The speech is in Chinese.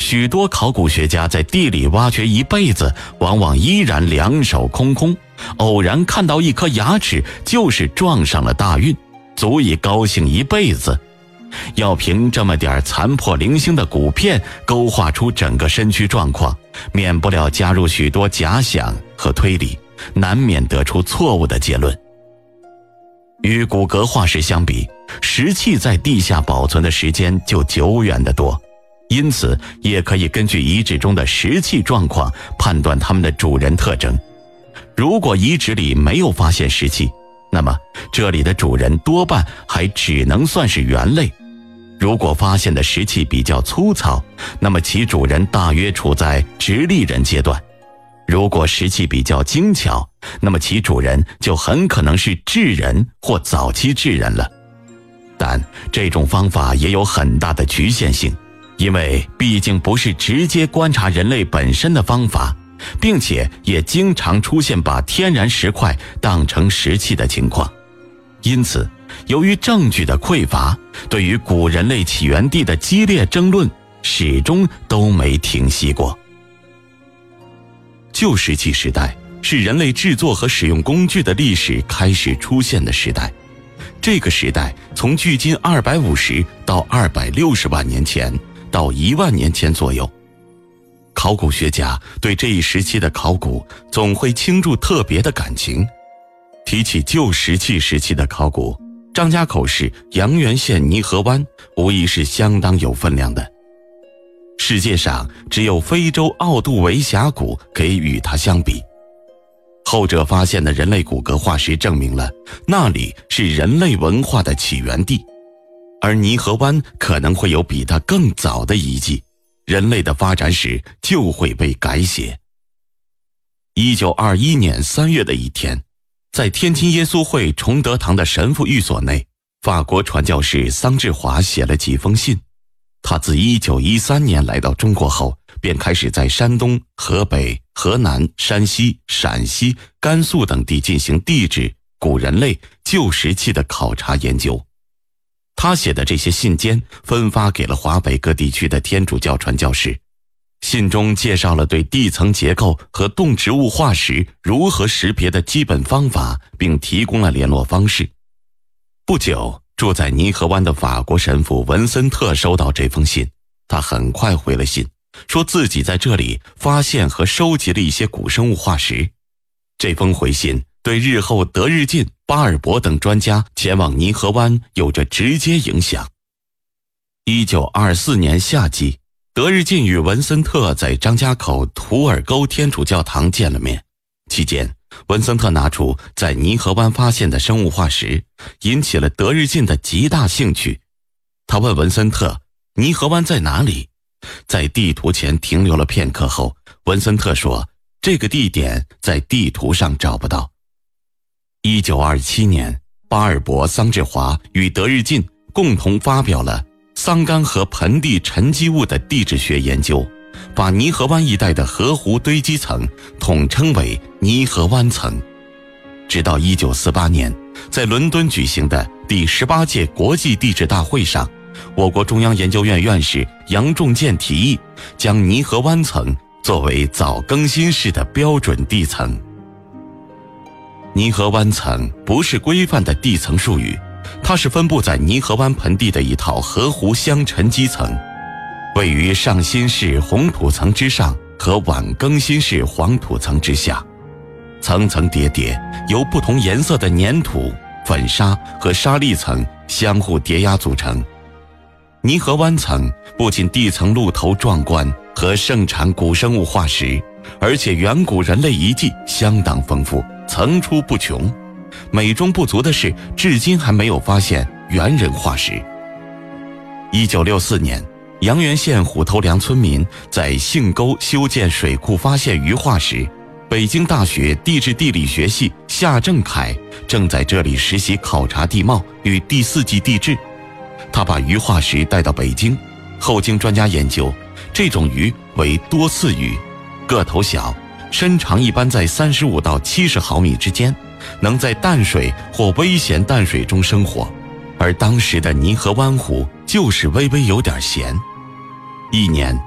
许多考古学家在地里挖掘一辈子，往往依然两手空空，偶然看到一颗牙齿，就是撞上了大运，足以高兴一辈子。要凭这么点残破零星的骨片勾画出整个身躯状况，免不了加入许多假想和推理，难免得出错误的结论。与骨骼化石相比，石器在地下保存的时间就久远得多，因此也可以根据遗址中的石器状况判断它们的主人特征。如果遗址里没有发现石器，那么这里的主人多半还只能算是猿类。如果发现的石器比较粗糙，那么其主人大约处在直立人阶段；如果石器比较精巧，那么其主人就很可能是智人或早期智人了。但这种方法也有很大的局限性，因为毕竟不是直接观察人类本身的方法，并且也经常出现把天然石块当成石器的情况。因此，由于证据的匮乏，对于古人类起源地的激烈争论始终都没停息过。旧石器时代是人类制作和使用工具的历史开始出现的时代，这个时代从距今250到260万年前到1万年前左右。考古学家对这一时期的考古总会倾注特别的感情。提起旧石器时期的考古，张家口市阳源县泥河湾无疑是相当有分量的。世界上只有非洲奥杜维峡谷可以与它相比。后者发现的人类骨骼化石证明了那里是人类文化的起源地，而泥河湾可能会有比它更早的遗迹，人类的发展史就会被改写。1921年3月的一天，在天津耶稣会崇德堂的神父寓所内，法国传教士桑志华写了几封信。他自1913年来到中国后，便开始在山东、河北、河南、山西、陕西、甘肃等地进行地质、古人类、旧石器的考察研究。他写的这些信笺分发给了华北各地区的天主教传教士，信中介绍了对地层结构和动植物化石如何识别的基本方法，并提供了联络方式。不久，住在泥河湾的法国神父文森特收到这封信，他很快回了信，说自己在这里发现和收集了一些古生物化石。这封回信对日后德日进、巴尔博等专家前往泥河湾有着直接影响。1924年夏季，德日进与文森特在张家口图尔沟天主教堂见了面。期间，文森特拿出在泥河湾发现的生物化石，引起了德日进的极大兴趣。他问文森特泥河湾在哪里，在地图前停留了片刻后，文森特说这个地点在地图上找不到。1927年，巴尔博、桑志华与德日进共同发表了桑干河盆地沉积物的地质学研究，把泥河湾一带的河湖堆积层统称为泥河湾层。直到1948年，在伦敦举行的第18届国际地质大会上，我国中央研究院院士杨仲健提议将泥河湾层作为早更新式的标准地层。泥河湾层不是规范的地层术语，它是分布在泥河湾盆地的一套河湖相沉积层，位于上新式红土层之上和晚更新式黄土层之下，层层叠叠，由不同颜色的粘土、粉砂和沙砾层相互叠压组成。泥河湾层不仅地层露头壮观和盛产古生物化石，而且远古人类遗迹相当丰富，层出不穷。美中不足的是，至今还没有发现猿人化石。1964年，阳源县虎头梁村民在杏沟修建水库发现鱼化石，北京大学地质地理学系夏正凯正在这里实习考察地貌与第4纪地质。他把鱼化石带到北京，后经专家研究，这种鱼为多刺鱼，个头小，身长一般在35到70毫米之间，能在淡水或微咸淡水中生活，而当时的泥河湾湖就是微微有点咸。一年